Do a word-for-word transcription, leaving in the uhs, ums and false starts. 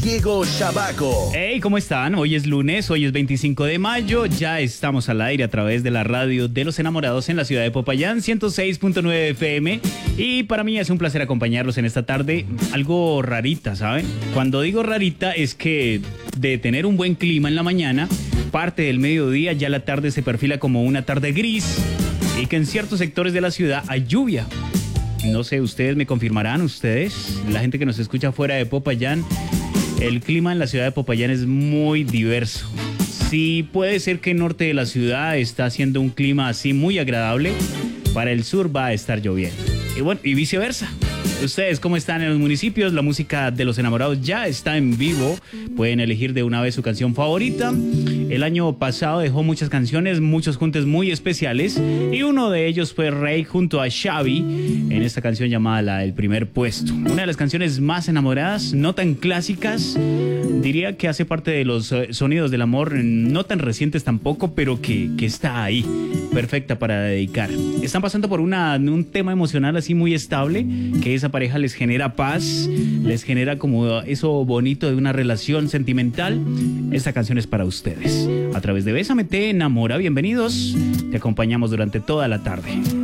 Diego Shabaco. Hey, ¿cómo están? Hoy es lunes, hoy es veinticinco de mayo, ya estamos al aire a través de la radio de los enamorados en la ciudad de Popayán, ciento seis punto nueve F M, y para mí es un placer acompañarlos en esta tarde, algo rarita, ¿saben? Cuando digo rarita es que de tener un buen clima en la mañana, parte del mediodía ya la tarde se perfila como una tarde gris y que en ciertos sectores de la ciudad hay lluvia. No sé, ustedes me confirmarán, ustedes, la gente que nos escucha fuera de Popayán. El clima en la ciudad de Popayán es muy diverso. Sí, puede ser que el norte de la ciudad está haciendo un clima así muy agradable. Para el sur va a estar lloviendo. Y bueno, y viceversa. Ustedes, ¿cómo están en los municipios? La música de los enamorados ya está en vivo. Pueden elegir de una vez su canción favorita. El año pasado dejó muchas canciones, muchos juntes muy especiales. Y uno de ellos fue Rey junto a Xavi en esta canción llamada La del Primer Puesto. Una de las canciones más enamoradas, no tan clásicas. Diría que hace parte de los sonidos del amor, no tan recientes tampoco, pero que, que está ahí. Perfecta para dedicar. Están pasando por una, un tema emocional así muy estable, que esa pareja les genera paz, les genera como eso bonito de una relación sentimental. Esta canción es para ustedes. A través de Bésame Te Enamora, bienvenidos. Te acompañamos durante toda la tarde.